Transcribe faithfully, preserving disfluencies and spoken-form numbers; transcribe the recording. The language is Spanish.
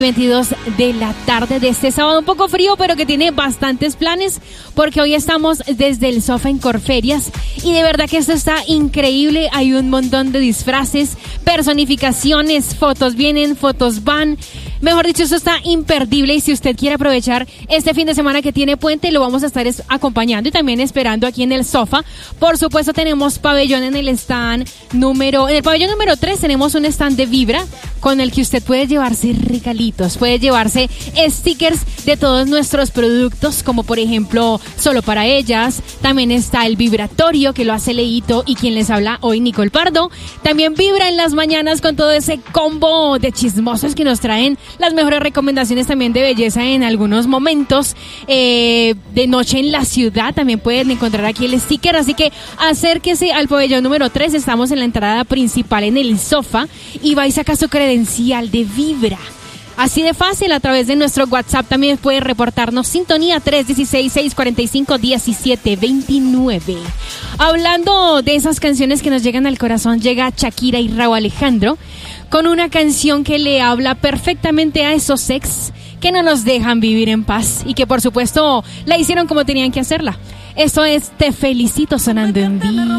veintidós de la tarde de este sábado, un poco frío, pero que tiene bastantes planes, porque hoy estamos desde el sofá en Corferias y de verdad que esto está increíble. Hay un montón de disfraces, personificaciones, fotos vienen, fotos van. Mejor dicho, esto está imperdible y si usted quiere aprovechar este fin de semana que tiene puente, lo vamos a estar acompañando y también esperando aquí en el sofá. Por supuesto, tenemos pabellón en el stand número, en el pabellón número tres tenemos un stand de Vibra con el que usted puede llevarse regalitos, puede llevarse stickers de todos nuestros productos, como por ejemplo, solo para ellas. También está el vibratorio que lo hace Leito y quien les habla hoy, Nicole Pardo. También Vibra en las mañanas con todo ese combo de chismosos que nos traen las mejores recomendaciones también de belleza en algunos momentos. Eh, de noche en la ciudad también pueden encontrar aquí el sticker, así que acérquese al pabellón número tres, estamos en la entrada principal en el sofá y va y saca su credencial de Vibra. Así de fácil, a través de nuestro WhatsApp también puede reportarnos sintonía tres uno seis, seis cuatro cinco, uno siete dos nueve. Hablando de esas canciones que nos llegan al corazón, llega Shakira y Rauw Alejandro con una canción que le habla perfectamente a esos ex que no nos dejan vivir en paz y que por supuesto la hicieron como tenían que hacerla. Esto es Te Felicito sonando en Vibra.